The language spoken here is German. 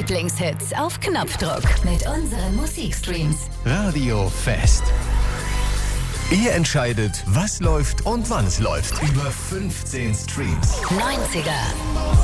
Lieblingshits auf Knopfdruck mit unseren Musikstreams. Radio Fest. Ihr entscheidet, was läuft und wann es läuft. Über 15 Streams. 90er.